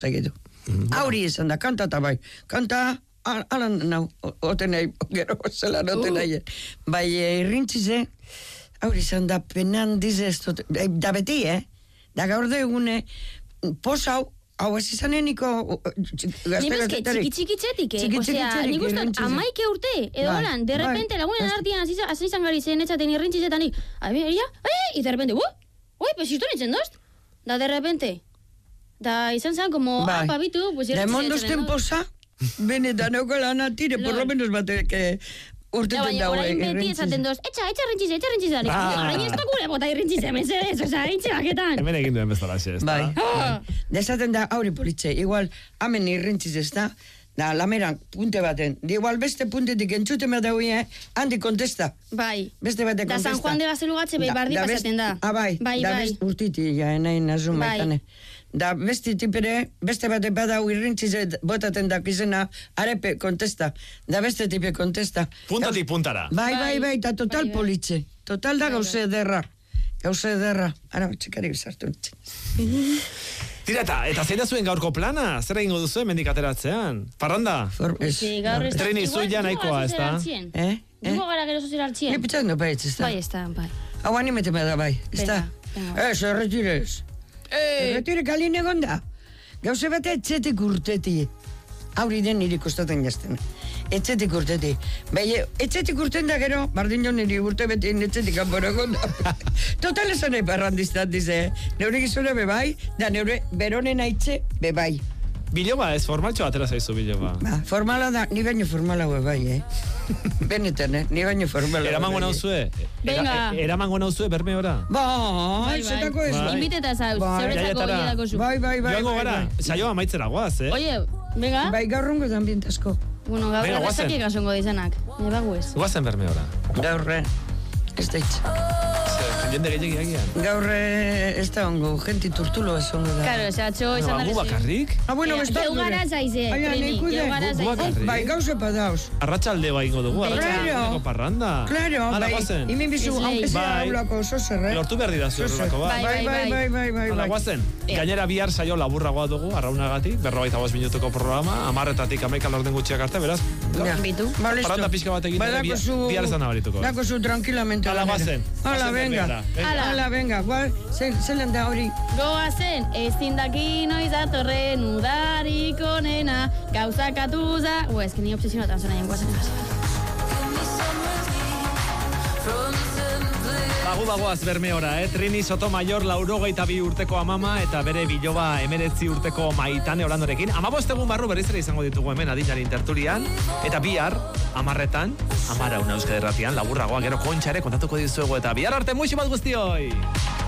Zagitu. Auri izan da, kanta eta bai. Kanta, alan nau, oten nahi, gero, zelan oten nahi. Bai, irrintzize, auri izan da, penan dize, da beti, da gaur da egune, posau, hau ez izanen niko gazte txiki-txikitzetik, osea, nik uste, amaike urte, edo holan, de repente, lagunen artian, hasi izan gari zen etxaten irrintxizetanik, y de repente, pues isto nintzen dozt, da de repente, da izan zen, como, pabitu, pues irrintxizetanen. Da emondozten posa, benetan eukala natire, por lo menos batek, urteten daue. Orain beti esaten doz, etxa irrintxize. Orain ez tokure bota irrintxize, mesedez, osea, itxebaketan. Hemen egin duen bezala, ez da? Bai. Desaten da, auri politxe, igual, hamen irrintxize ez da lameran punte baten. Igual beste puntetik entzute me daue, handi kontesta. Bai. Beste bate kontesta. Da San Juan de Gaztelugatxe behi bardi pasaten da. Bai. Da beste urtiti, ja, nahi nazun baitane. Da beste tipere, beste bate badau irrintzize botaten dakizena, arepe kontesta. Da beste tipe kontesta. Puntatik puntara. Bai, eta total politxe. Total da gauze ederra. Ara, txekari bizartu nintzen. Tira, eta zein da zuen gaurko plana? Zer egingo duzu mendik ateratzean? Parranda? Trini, zuia nahikoa, ez da? Dugo gara gero zuzera hartxien. Epitxan, bai, ez da? Bai, ez da, bai. Hau animete me da, bai, ez da? Erretirez. Erretire kalin egon da. Gauze bate etxetik urteti. Auri den niri kostaten jazten. Etxetik urteti. Bai, etxetik urten da gero, bardin jo niri urte beti etxetik kanpora egon da. Total esan nahi parrandiztat dize. Neure gizuna bebai, da neure beronen aitze bebai. Biloba ez, formaltxo atera zaizu biloba. Formala da, ni baino formala bai, Benetan, ni baino formala. Eramango nauzue? Venga. Eramango nauzue berme ora? Bai, zetako ez. Inbiteta zauz, zeuretzako hiedako zu. Bai. Joango gara, saioa maitzera guaz, Oye, venga. Bai, gaurrungo da ambientazko. Bueno, gaur errezaki gasongo dizenak. Eba guez. Guazen berme ora? Gaurre, ez da itx. Jende gehiagi agian. Gaur ez da ongo, genti turtulo ez ongo da. Claro, ese atxo izan gu bakarrik? Bueno, ez da. Geugara zaize, Trini, geugara zaize. Bai, gauze padauz. Arratxalde bai ingo dugu, arratxaldeko parranda. Claro, bai. Imin bizu, aunque sea aulako oso zerre. Lortu behar dira zu horrelako, bai. Hala, guazen. Gainera bihar saio laburragoa dugu, arraunagatik, 45 minutuko programa, 10:00 11:00 laurden gutxiak arte, beraz. Bitu. Parranda pixka bat egin, bihar ez da nabarituko. Dako zu tranquilamente. Hala, guazen. Hala, venga, zelen da hori. Goazen, ezin daki noiz datorren udarik onena, gauzakatuza... Ez que ni obsesionatan zena jen guazen Bagoaz bermeora, Trini Sotomayor 82 urteko amama eta bere biloba 19 urteko Maitane Olandorekin. 15 egun barru berriz ere izango ditugu hemen adinaren tertulian. Eta bihar, 10:00, 10:00 Euskadi Irratian, laburragoa gero kontxare kontatuko dizuegu. Eta bihar arte muixi bat guztioi!